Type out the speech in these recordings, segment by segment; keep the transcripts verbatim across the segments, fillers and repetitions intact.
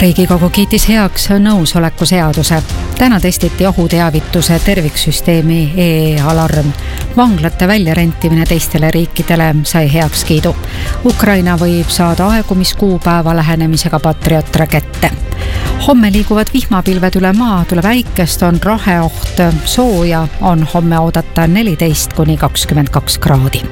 Riigikogu kiitis heaks nõusoleku seaduse. Täna testiti ohuteavituse terviksüsteemi e-alarm. Vanglate väljarentimine teistele riikidele sai heakskiidu. Ukraina võib saada aegumiskuupäeva lähenemisega Patriot-rakette. Homme liiguvad vihmapilved üle maa, tuleb väikest, on raheoht, sooja on homme oodata neliteist kuni kakskümmend kaks kraadi.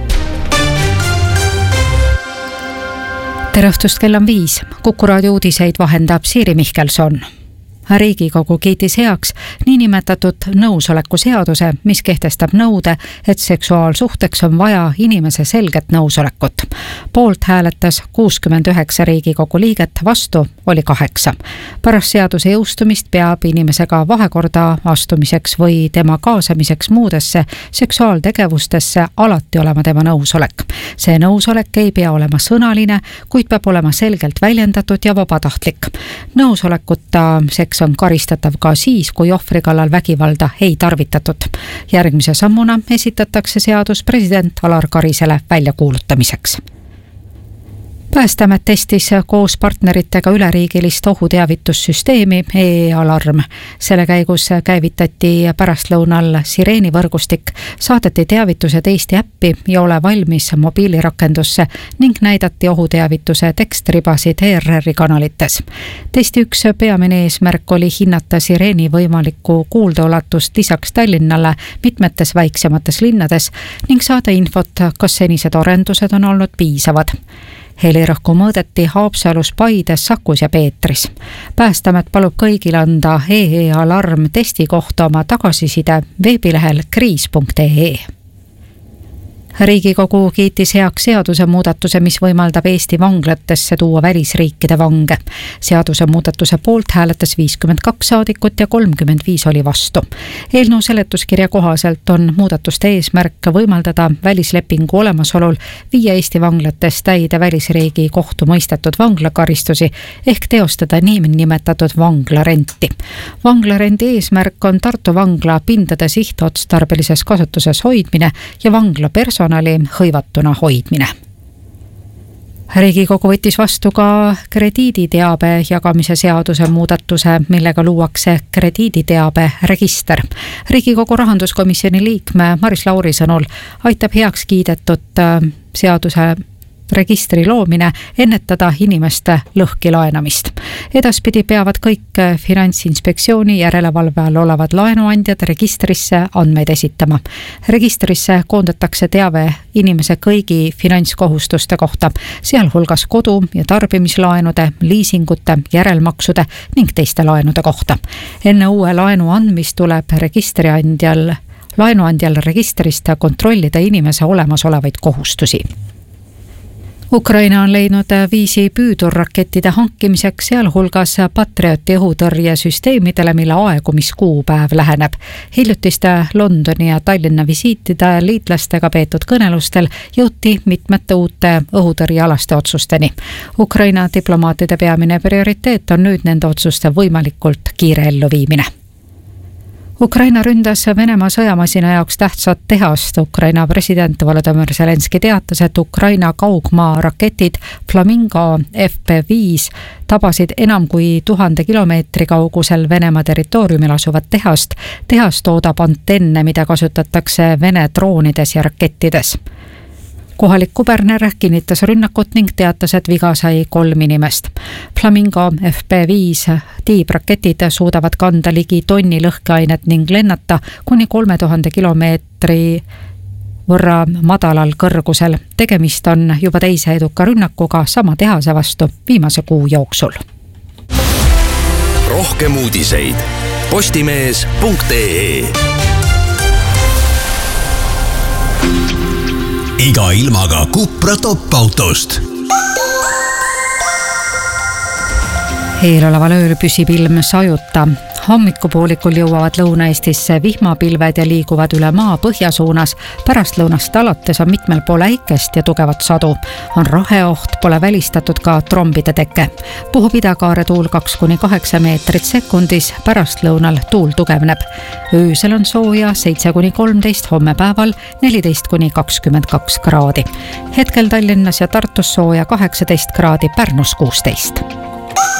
Tere õhtust, kell on viis. Kuku raadio uudiseid vahendab Siiri Mihkelson. Riigikogu kiitis heaks niinimetatud nõusoleku seaduse, mis kehtestab nõude, et seksuaalsuhteks on vaja inimese selget nõusolekut. Poolt hääletas kuuskümmend üheksa Riigikogu liiget, vastu oli kaheksa. Pärast seaduse jõustumist peab inimesega vahekorda astumiseks või tema kaasamiseks muudesse seksuaaltegevustesse alati olema tema nõusolek. See nõusolek ei pea olema sõnaline, kuid peab olema selgelt väljendatud ja vabatahtlik. Nõusolekuta seks on karistatav ka siis, kui ohvri kallal vägivalda ei tarvitatud. Järgmise sammuna esitatakse seadus president Alar Karisele väljakuulutamiseks. Päästeamet testis koos partneritega üleriigilist ohuteavitussüsteemi e-alarm. Selle käigus käivitati pärastlõunal sireenivõrgustik, saadeti teavitused Eesti äppi ja ole valmis mobiilirakendusse ning näidati ohuteavituse tekstribasid E R R-i kanalites. Testi üks peamine eesmärk oli hinnata sireeni võimalikku kuuldeulatust lisaks Tallinnale mitmetes väiksemates linnades ning saada infot, kas senised arendused on olnud piisavad. Helirõhku mõõdeti Haapsalus, Paides, Sakus ja Peetris. Päästeamet palub kõigil anda e-alarm testi kohta oma tagasiside veebilehel kriis punkt e e. Riigikogu kiitis heaks seaduse muudatuse, mis võimaldab Eesti vanglatesse tuua välisriikide vange. Seaduse muudatuse poolt hääletas viiskümmend kaks saadikut ja kolmkümmend viis oli vastu. Eelnõu seletuskirja kohaselt on muudatuste eesmärk võimaldada välislepingu olemasolul viia Eesti vanglates täide välisriigi kohtu mõistetud vanglakaristusi ehk teostada nimetatud vanglarenti. Vanglarendi eesmärk on Tartu vangla pindade sihtotstarbelises kasutuses hoidmine ja vangla personali hõivatuna hoidmine. Riigikogu võttis vastu ka krediiditeabe jagamise seaduse muudatuse, millega luuakse krediiditeabe register. Riigikogu rahanduskomisjoni liikme Maris Lauri sõnul aitab heaks kiidetud seaduse registri loomine ennetada inimeste lõhki laenamist. Edaspidi peavad kõik Finantsinspektsiooni järelevalve all olevad laenuandjad registrisse andmeid esitama. Registrisse koondatakse teave inimese kõigi finantskohustuste kohta, sealhulgas kodu- ja tarbimislaenude, liisingute, järelmaksude ning teiste laenude kohta. Enne uue laenu andmist tuleb registriandjal, laenuandjal registrist kontrollida inimese olemasolevaid kohustusi. Ukraina on leidnud viisi püüdurrakettide hankimiseks, sealhulgas Patrioti õhutõrjesüsteemidele, mille aegumiskuupäev läheneb. Hiljutiste Londoni ja Tallinna visiitide liitlastega peetud kõnelustel jõuti mitmete uute õhutõrjealaste otsusteni. Ukraina diplomaatide peamine prioriteet on nüüd nende otsuste võimalikult kiire elluviimine. Ukraina ründas Venemaa sõjamasina jaoks tähtsat tehast. Ukraina president Volodymyr Zelenski teatas, et Ukraina kaugmaa raketid Flamingo F P viis tabasid enam kui tuhande kilomeetri kaugusel Venemaa territooriumil asuvat tehast. Tehas toodab antenne, mida kasutatakse Vene droonides ja rakettides. Kohalik kuberner kinnitas rünnakut ning teatas, et viga sai kolm inimest. Flamingo F P viis tiibraketid suudavad kanda ligi tonni lõhkeainet ning lennata kuni kolme tuhande kilomeetri võrra madalal kõrgusel. Tegemist on juba teise eduka rünnakuga sama tehase vastu viimase kuu jooksul. Rohkem uudiseid postimees punkt e e. Iga ilmaga Cupra top-autost. Eeloleval ööl püsib ilm sajuta. Hommikupoolikul jõuavad Lõuna-Eestisse vihmapilved ja liiguvad üle maa põhjasuunas. Pärastlõunast alates on mitmel pool äikest ja tugevat sadu. On raheoht, pole välistatud ka trombide teke. Puhub idakaare tuul kaks kuni kaheksa meetrit sekundis, pärastlõunal tuul tugevneb. Öösel on sooja seitse kuni kolmteist, homme päeval neliteist kuni kakskümmend kaks kraadi. Hetkel Tallinnas ja Tartus sooja kaheksateist kraadi, Pärnus kuusteist.